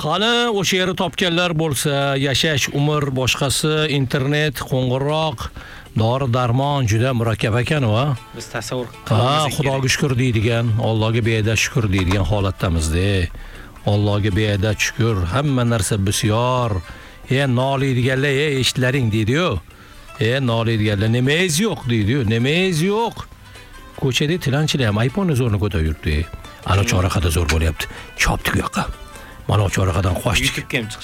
Qani o'sha yerni topganlar bo'lsa, yashash, umr, boshqasi, internet, qo'ng'iroq, dori darmon juda murakkab ekan va Biz tasavvur ha, Xudoga shukr deydigan, Allohga beadad shukr deydigan holatdamizda. Allohga beadad shukr, hamma narsa bisyor. Noliydiganlar, eshitlaring deydi-yu. Noliydiganlar nimangiz yo'q deydi-yu. Nimangiz yo'q. Ko'chada tilanchilar ham iPhone zo'rni ko'tarib yuribdi. Ana chorrahada zo'r bo'lyapti. Chopdik u yoqqa. Mana chorrahadan qochdik. YouTube'ga ham chiqish